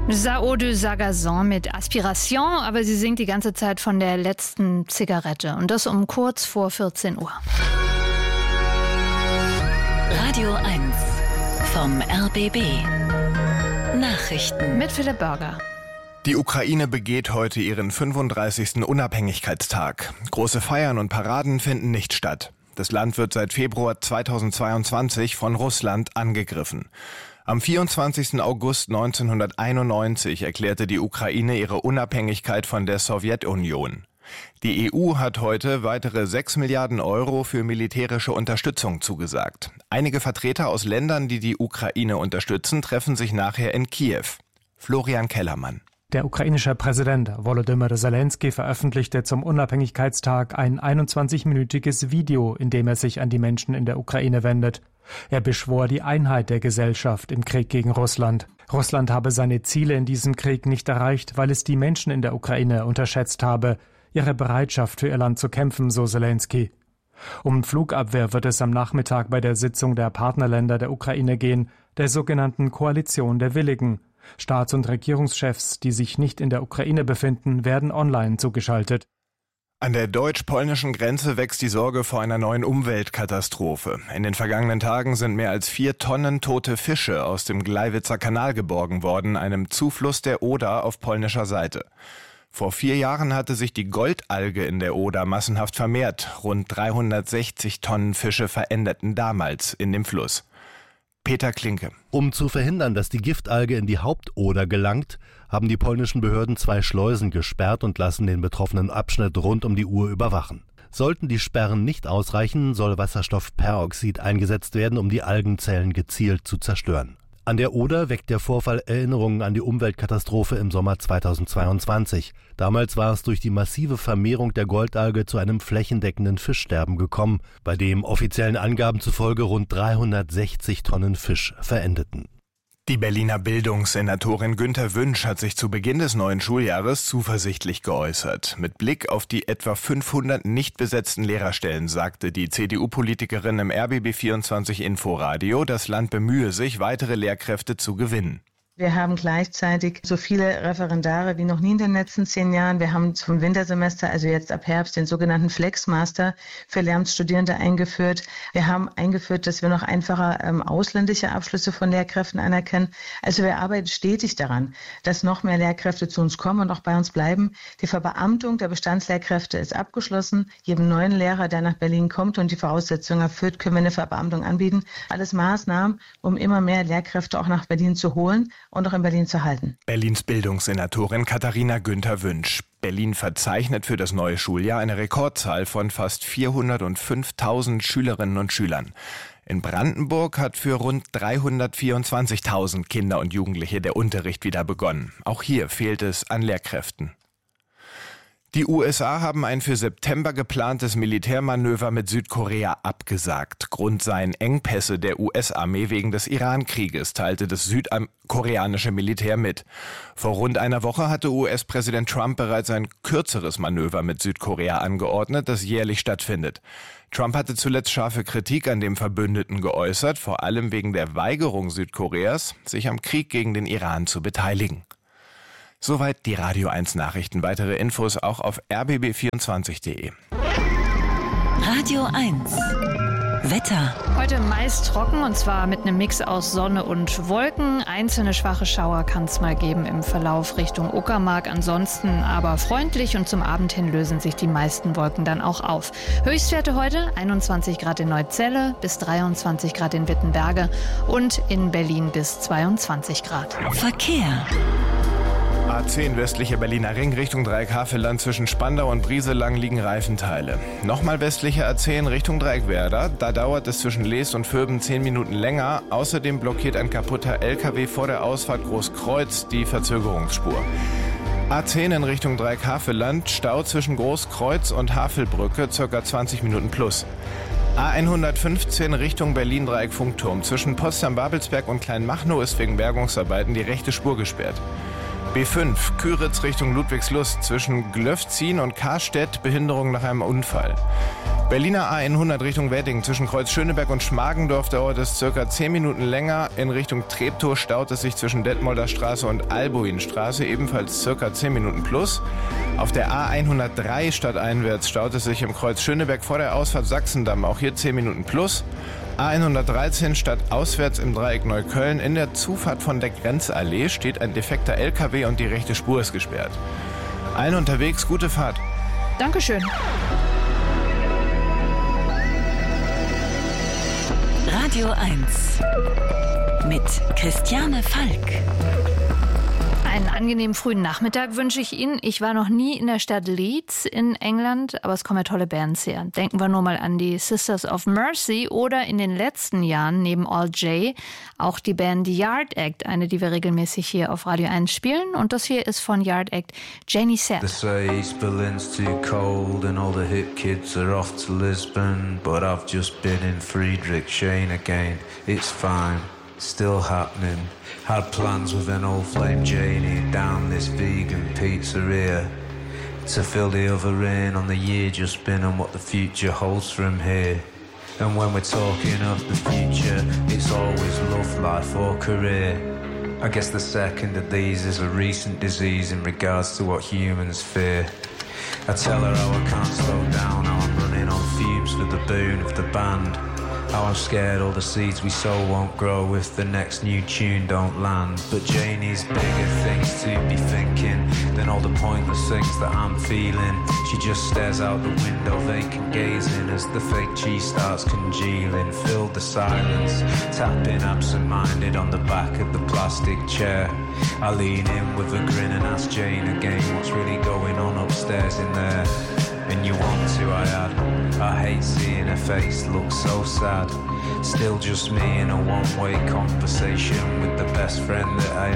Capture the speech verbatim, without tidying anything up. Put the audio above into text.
Ça eau de Sagazon mit Aspiration, aber sie singt die ganze Zeit von der letzten Zigarette. Und das um kurz vor vierzehn Uhr. Radio eins vom R B B. Nachrichten mit Philipp Börger. Die Ukraine begeht heute ihren fünfunddreißigsten Unabhängigkeitstag. Große Feiern und Paraden finden nicht statt. Das Land wird seit Februar zweitausendzweiundzwanzig von Russland angegriffen. Am vierundzwanzigsten August neunzehnhunderteinundneunzig erklärte die Ukraine ihre Unabhängigkeit von der Sowjetunion. Die E U hat heute weitere sechs Milliarden Euro für militärische Unterstützung zugesagt. Einige Vertreter aus Ländern, die die Ukraine unterstützen, treffen sich nachher in Kiew. Florian Kellermann. Der ukrainische Präsident Volodymyr Zelensky veröffentlichte zum Unabhängigkeitstag ein einundzwanzigminütiges Video, in dem er sich an die Menschen in der Ukraine wendet. Er beschwor die Einheit der Gesellschaft im Krieg gegen Russland. Russland habe seine Ziele in diesem Krieg nicht erreicht, weil es die Menschen in der Ukraine unterschätzt habe, ihre Bereitschaft für ihr Land zu kämpfen, so Zelensky. Um Flugabwehr wird es am Nachmittag bei der Sitzung der Partnerländer der Ukraine gehen, der sogenannten Koalition der Willigen. Staats- und Regierungschefs, die sich nicht in der Ukraine befinden, werden online zugeschaltet. An der deutsch-polnischen Grenze wächst die Sorge vor einer neuen Umweltkatastrophe. In den vergangenen Tagen sind mehr als vier Tonnen tote Fische aus dem Gleiwitzer Kanal geborgen worden, einem Zufluss der Oder auf polnischer Seite. Vor vier Jahren hatte sich die Goldalge in der Oder massenhaft vermehrt. Rund dreihundertsechzig Tonnen Fische verendeten damals in dem Fluss. Peter Klinke. Um zu verhindern, dass die Giftalge in die Hauptoder gelangt, haben die polnischen Behörden zwei Schleusen gesperrt und lassen den betroffenen Abschnitt rund um die Uhr überwachen. Sollten die Sperren nicht ausreichen, soll Wasserstoffperoxid eingesetzt werden, um die Algenzellen gezielt zu zerstören. An der Oder weckt der Vorfall Erinnerungen an die Umweltkatastrophe im Sommer zweitausendzweiundzwanzig. Damals war es durch die massive Vermehrung der Goldalge zu einem flächendeckenden Fischsterben gekommen, bei dem offiziellen Angaben zufolge rund dreihundertsechzig Tonnen Fisch verendeten. Die Berliner Bildungssenatorin Günther Wünsch hat sich zu Beginn des neuen Schuljahres zuversichtlich geäußert. Mit Blick auf die etwa fünfhundert nicht besetzten Lehrerstellen sagte die C D U-Politikerin im R B B vierundzwanzig Inforadio, das Land bemühe sich, weitere Lehrkräfte zu gewinnen. Wir haben gleichzeitig so viele Referendare wie noch nie in den letzten zehn Jahren. Wir haben zum Wintersemester, also jetzt ab Herbst, den sogenannten Flexmaster für Lehramtsstudierende eingeführt. Wir haben eingeführt, dass wir noch einfacher ähm, ausländische Abschlüsse von Lehrkräften anerkennen. Also wir arbeiten stetig daran, dass noch mehr Lehrkräfte zu uns kommen und auch bei uns bleiben. Die Verbeamtung der Bestandslehrkräfte ist abgeschlossen. Jedem neuen Lehrer, der nach Berlin kommt und die Voraussetzungen erfüllt, können wir eine Verbeamtung anbieten. Alles Maßnahmen, um immer mehr Lehrkräfte auch nach Berlin zu holen und auch in Berlin zu halten. Berlins Bildungssenatorin Katharina Günther Wünsch. Berlin verzeichnet für das neue Schuljahr eine Rekordzahl von fast vierhundertfünftausend Schülerinnen und Schülern. In Brandenburg hat für rund dreihundertvierundzwanzigtausend Kinder und Jugendliche der Unterricht wieder begonnen. Auch hier fehlt es an Lehrkräften. Die U S A haben ein für September geplantes Militärmanöver mit Südkorea abgesagt. Grund seien Engpässe der U S-Armee wegen des Iran-Krieges, teilte das südkoreanische Militär mit. Vor rund einer Woche hatte U S-Präsident Trump bereits ein kürzeres Manöver mit Südkorea angeordnet, das jährlich stattfindet. Trump hatte zuletzt scharfe Kritik an dem Verbündeten geäußert, vor allem wegen der Weigerung Südkoreas, sich am Krieg gegen den Iran zu beteiligen. Soweit die Radio eins Nachrichten. Weitere Infos auch auf r b b vierundzwanzig punkt d e. Radio eins Wetter. Heute meist trocken und zwar mit einem Mix aus Sonne und Wolken. Einzelne schwache Schauer kann es mal geben im Verlauf Richtung Uckermark. Ansonsten aber freundlich und zum Abend hin lösen sich die meisten Wolken dann auch auf. Höchstwerte heute einundzwanzig Grad in Neuzelle bis dreiundzwanzig Grad in Wittenberge und in Berlin bis zweiundzwanzig Grad. Verkehr. A zehn westlicher Berliner Ring Richtung Dreieck-Havelland zwischen Spandau und Brieselang liegen Reifenteile. Nochmal westlicher A zehn Richtung Dreieck-Werder. Da dauert es zwischen Lees und Vöben zehn Minuten länger. Außerdem blockiert ein kaputter L K W vor der Ausfahrt Großkreuz die Verzögerungsspur. A zehn in Richtung Dreieck-Havelland, Stau zwischen Großkreuz und Havelbrücke, ca. zwanzig Minuten plus. A hundertfünfzehn Richtung Berlin-Dreieck-Funkturm. Zwischen Potsdam-Babelsberg und Kleinmachnow ist wegen Bergungsarbeiten die rechte Spur gesperrt. B fünf, Küritz Richtung Ludwigslust, zwischen Glöfzin und Karstedt, Behinderung nach einem Unfall. Berliner A hundert Richtung Wedding, zwischen Kreuz Schöneberg und Schmargendorf dauert es circa zehn Minuten länger. In Richtung Treptow staut es sich zwischen Detmolder Straße und Albuinstraße, ebenfalls circa zehn Minuten plus. Auf der A hundertdrei stadteinwärts staut es sich im Kreuz Schöneberg vor der Ausfahrt Sachsendamm, auch hier zehn Minuten plus. A hundertdreizehn stadtauswärts im Dreieck Neukölln. In der Zufahrt von der Grenzallee steht ein defekter L K W und die rechte Spur ist gesperrt. Allen unterwegs, gute Fahrt. Dankeschön. Radio eins mit Christiane Falk. Einen angenehmen frühen Nachmittag wünsche ich Ihnen. Ich war noch nie in der Stadt Leeds in England, aber es kommen ja tolle Bands her. Denken wir nur mal an die Sisters of Mercy oder in den letzten Jahren neben All J auch die Band Yard Act, eine, die wir regelmäßig hier auf Radio eins spielen. Und das hier ist von Yard Act Janie Said. They say East Berlin's too cold and all the hip kids are off to Lisbon, but I've just been in Friedrichshain again. It's fine, still happening. Had plans with an old flame Janie down this vegan pizzeria to fill the other in on the year just been and what the future holds from here. And when we're talking of the future, it's always love, life or career. I guess the second of these is a recent disease in regards to what humans fear. I tell her how I can't slow down, how I'm running on fumes for the boon of the band. How I'm scared all the seeds we sow won't grow if the next new tune don't land. But Janie's bigger things to be thinking than all the pointless things that I'm feeling. She just stares out the window, vacant gazing as the fake cheese starts congealing. Fill the silence, tapping absent-minded on the back of the plastic chair. I lean in with a grin and ask Jane again what's really going on upstairs in there. And you want to, I add. I hate seeing her face look so sad. Still just me in a one-way conversation with the best friend that I